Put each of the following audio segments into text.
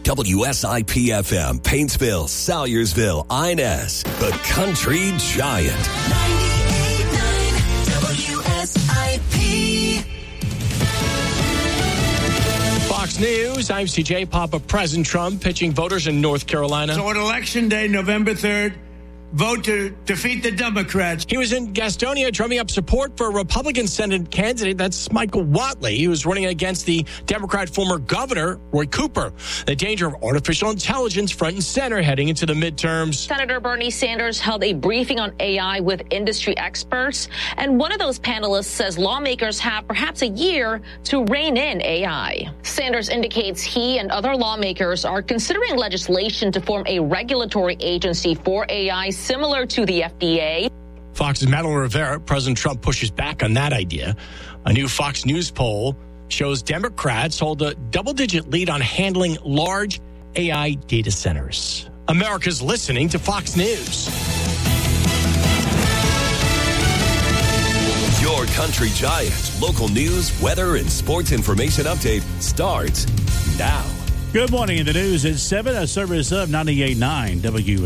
WSIP-FM, Paintsville, Salyersville, Inez, the Country Giant. 98.9 WSIP. Fox News, I'm CJ Papa. President Trump pitching voters in North Carolina. So on Election Day, November 3rd, vote to defeat the Democrats. He was in Gastonia drumming up support for a Republican Senate candidate. That's Michael Whatley. He was running against the Democrat former governor, Roy Cooper. The danger of artificial intelligence front and center heading into the midterms. Senator Bernie Sanders held a briefing on AI with industry experts. And one of those panelists says lawmakers have perhaps a year to rein in AI. Sanders indicates he and other lawmakers are considering legislation to form a regulatory agency for AI similar to the FDA. Fox's Madeline Rivera. President Trump pushes back on that idea. A new Fox News poll shows Democrats hold a double-digit lead on handling large AI data centers. America's listening to Fox News. Your Country Giant local news, weather, and sports information update starts now. Good morning. In the news at 7, a service of 98.9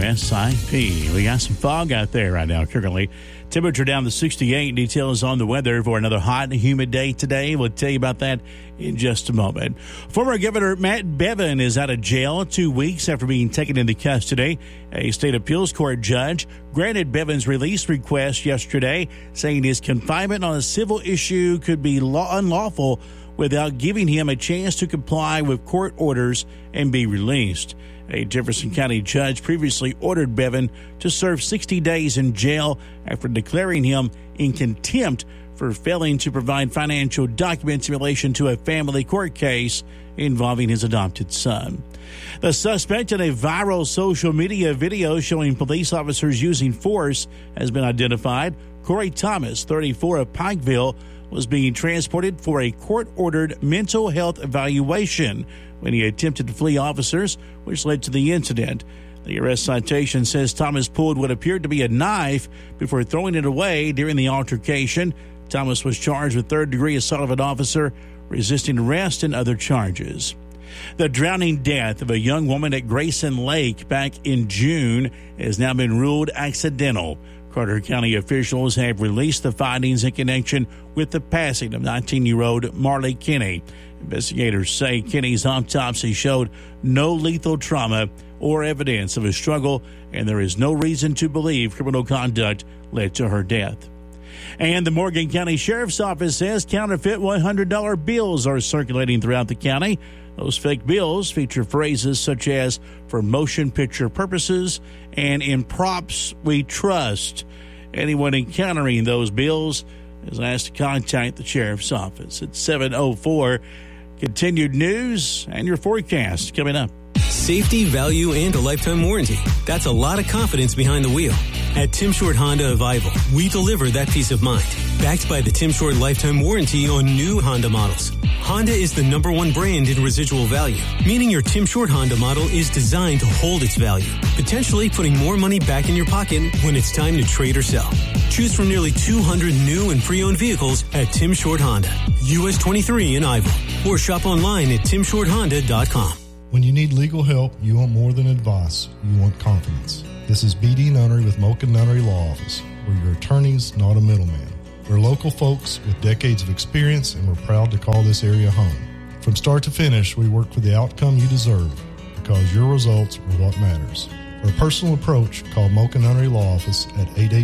WSIP. We got some fog out there right now currently. Temperature down to 68. Details on the weather for another hot and humid day today. We'll tell you about that in just a moment. Former Governor Matt Bevin is out of jail 2 weeks after being taken into custody. A state appeals court judge granted Bevin's release request yesterday, saying his confinement on a civil issue could be unlawful without giving him a chance to comply with court orders and be released. A Jefferson County judge previously ordered Bevin to serve 60 days in jail after declaring him in contempt for failing to provide financial documents in relation to a family court case involving his adopted son. The suspect in a viral social media video showing police officers using force has been identified. Corey Thomas, 34, of Pikeville, was being transported for a court-ordered mental health evaluation when he attempted to flee officers, which led to the incident. The arrest citation says Thomas pulled what appeared to be a knife before throwing it away during the altercation. Thomas was charged with third-degree assault of an officer, resisting arrest, and other charges. The drowning death of a young woman at Grayson Lake back in June has now been ruled accidental. Carter County officials have released the findings in connection with the passing of 19-year-old Marley Kinney. Investigators say Kinney's autopsy showed no lethal trauma or evidence of a struggle, and there is no reason to believe criminal conduct led to her death. And the Morgan County Sheriff's Office says counterfeit $100 bills are circulating throughout the county. Those fake bills feature phrases such as "for motion picture purposes" and "in props we trust." Anyone encountering those bills is asked to contact the Sheriff's Office at 7:04. Continued news and your forecast coming up. Safety, value, and a lifetime warranty. That's a lot of confidence behind the wheel. At Tim Short Honda of Ivel, we deliver that peace of mind. Backed by the Tim Short lifetime warranty on new Honda models. Honda is the #1 brand in residual value, meaning your Tim Short Honda model is designed to hold its value, potentially putting more money back in your pocket when it's time to trade or sell. Choose from nearly 200 new and pre-owned vehicles at Tim Short Honda, US 23 in Ivel, or shop online at timshorthonda.com. When you need legal help, you want more than advice. You want confidence. This is B.D. Nunnery with Mocha Nunnery Law Office. We're your attorneys, not a middleman. We're local folks with decades of experience, and we're proud to call this area home. From start to finish, we work for the outcome you deserve because your results are what matters. For a personal approach, call Mocha Nunnery Law Office at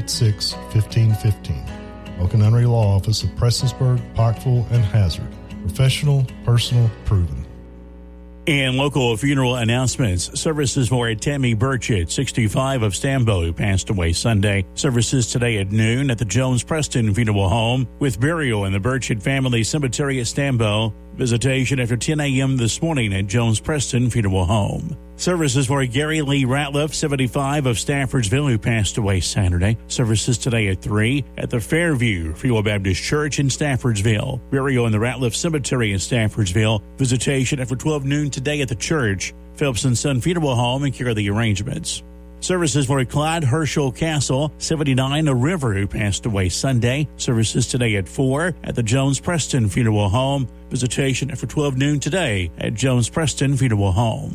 886-1515. Mocha Nunnery Law Office of Prestonsburg, Pikeville, and Hazard. Professional, personal, proven. And local funeral announcements. Services for Tammy Burchett, 65, of Stambo, who passed away Sunday. Services today at noon at the Jones Preston Funeral Home, with burial in the Burchett Family Cemetery at Stambo. Visitation after 10 a.m. this morning at Jones Preston Funeral Home. Services for Gary Lee Ratliff, 75, of Staffordsville, who passed away Saturday. Services today at 3 at the Fairview Free Baptist Church in Staffordsville. Burial in the Ratliff Cemetery in Staffordsville. Visitation after 12 noon today at the church. Phelps & Son Funeral Home and care of the arrangements. Services for Clyde Herschel Castle, 79, a River, who passed away Sunday. Services today at 4 at the Jones Preston Funeral Home. Visitation after 12 noon today at Jones Preston Funeral Home.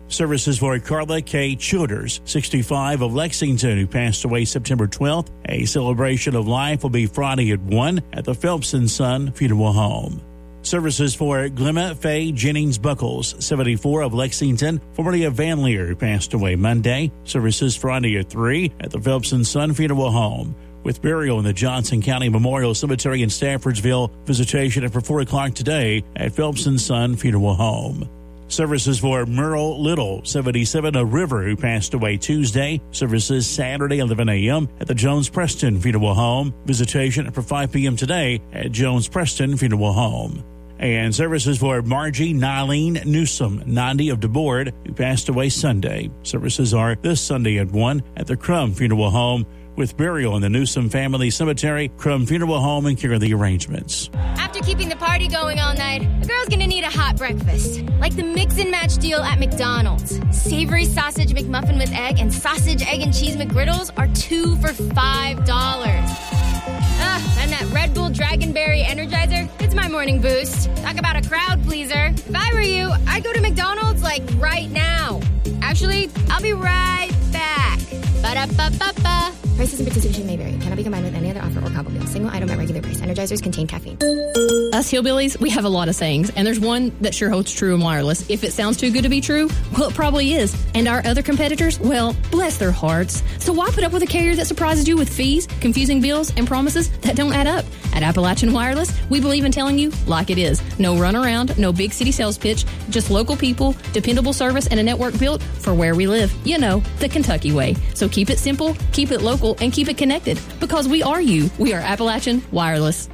Services for Carla K. Childers, 65, of Lexington, who passed away September 12th. A celebration of life will be Friday at 1 at the Phelps & Son Funeral Home. Services for Glemma Faye Jennings Buckles, 74, of Lexington, formerly of Van Leer, who passed away Monday. Services Friday at 3 at the Phelps & Son Funeral Home, with burial in the Johnson County Memorial Cemetery in Staffordsville. Visitation at 4 o'clock today at Phelps & Son Funeral Home. Services for Merle Little, 77, of River, who passed away Tuesday. Services Saturday, 11 a.m. at the Jones Preston Funeral Home. Visitation at 5 p.m. today at Jones Preston Funeral Home. And services for Margie Nylene Newsom, 90, of DeBoard, who passed away Sunday. Services are this Sunday at 1 at the Crum Funeral Home, with burial in the Newsom Family Cemetery, Crum Funeral Home, and care of the arrangements. After keeping the party going all night, a girl's gonna need a hot breakfast. Like the mix and match deal at McDonald's. Savory sausage McMuffin with egg and sausage, egg, and cheese McGriddles are 2 for $5. And that Red Bull Dragonberry Energizer, it's my morning boost. Talk about a crowd pleaser. If I were you, I'd go to McDonald's like right now. Actually, I'll be right back. Ba-da-ba-ba-ba. Prices and participation may vary. Cannot be combined with any other offer or combo meal. Single item at regular price. Energizers contain caffeine. Us hillbillies, we have a lot of sayings, and there's one that sure holds true in wireless. If it sounds too good to be true, well, it probably is. And our other competitors, well, bless their hearts. So why put up with a carrier that surprises you with fees, confusing bills, and promises that don't add up? At Appalachian Wireless, we believe in telling you like it is. No runaround, no big city sales pitch, just local people, dependable service, and a network built for where we live. You know, the Kentucky way. So keep it simple, keep it local, and keep it connected. Because we are you. We are Appalachian Wireless.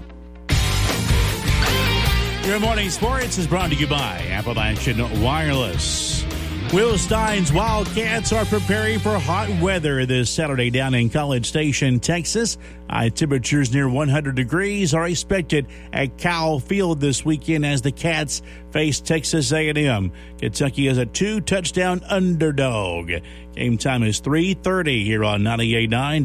Your morning sports is brought to you by Appalachian Wireless. Will Stein's Wildcats are preparing for hot weather this Saturday down in College Station, Texas. High temperatures near 100 degrees are expected at Kyle Field this weekend as the Cats face Texas A&M. Kentucky is a 2-touchdown underdog. Game time is 3:30 here on 98.9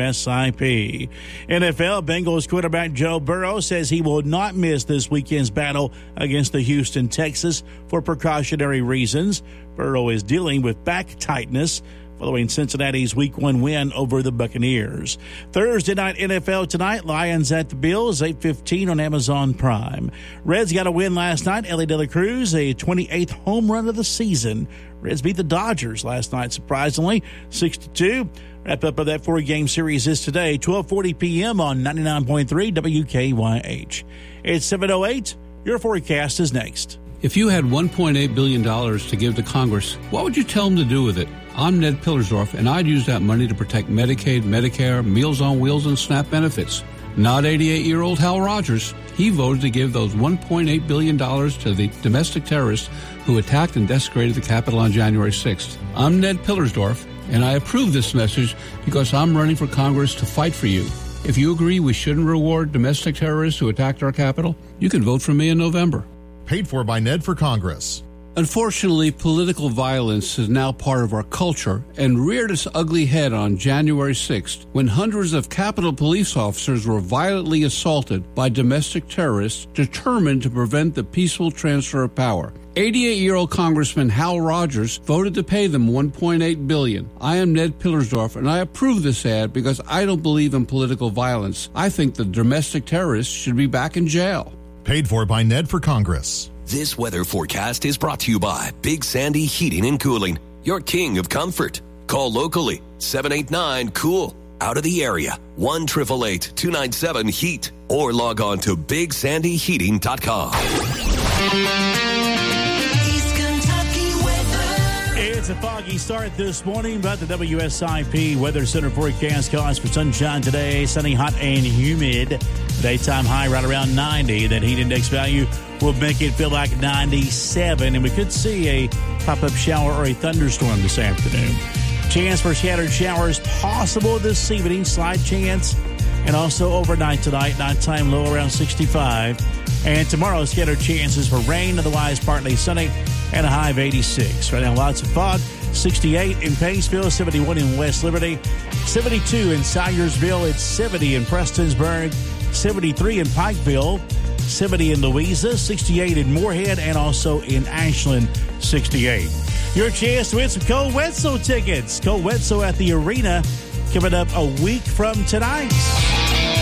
WSIP. NFL, Bengals quarterback Joe Burrow says he will not miss this weekend's battle against the Houston Texans for precautionary reasons. Burrow is dealing with back tightness following Cincinnati's Week 1 win over the Buccaneers. Thursday night NFL tonight, Lions at the Bills, 8:15 on Amazon Prime. Reds got a win last night. Ellie De La Cruz, a 28th home run of the season. Reds beat the Dodgers last night, surprisingly, 6-2. Wrap up of that 4-game series is today, 12:40 p.m. on 99.3 WKYH. It's 7:08. Your forecast is next. If you had $1.8 billion to give to Congress, what would you tell them to do with it? I'm Ned Pillersdorf, and I'd use that money to protect Medicaid, Medicare, Meals on Wheels, and SNAP benefits. Not 88-year-old Hal Rogers. He voted to give those $1.8 billion to the domestic terrorists who attacked and desecrated the Capitol on January 6th. I'm Ned Pillersdorf, and I approve this message because I'm running for Congress to fight for you. If you agree we shouldn't reward domestic terrorists who attacked our Capitol, you can vote for me in November. Paid for by Ned for Congress. Unfortunately, political violence is now part of our culture and reared its ugly head on January 6th when hundreds of Capitol police officers were violently assaulted by domestic terrorists determined to prevent the peaceful transfer of power. 88-year-old Congressman Hal Rogers voted to pay them $1.8 billion. I am Ned Pillersdorf, and I approve this ad because I don't believe in political violence. I think the domestic terrorists should be back in jail. Paid for by Ned for Congress. This weather forecast is brought to you by Big Sandy Heating and Cooling, your king of comfort. Call locally, 789-COOL. Out of the area, 1-888-297-HEAT. Or log on to BigSandyHeating.com. It's a foggy start this morning, but the WSIP Weather Center forecast calls for sunshine today, sunny, hot, and humid. Daytime high right around 90. That heat index value will make it feel like 97, and we could see a pop-up shower or a thunderstorm this afternoon. Chance for scattered showers possible this evening, slight chance, and also overnight tonight, nighttime low around 65. And tomorrow, scattered chances for rain, otherwise partly sunny, and a high of 86. Right now, lots of fog. 68 in Paysville, 71 in West Liberty, 72 in Syersville, it's 70 in Prestonsburg, 73 in Pikeville, 70 in Louisa, 68 in Moorhead, and also in Ashland, 68. your chance to win some Cole Wetzel tickets. Cole Wetzel at the arena coming up a week from tonight.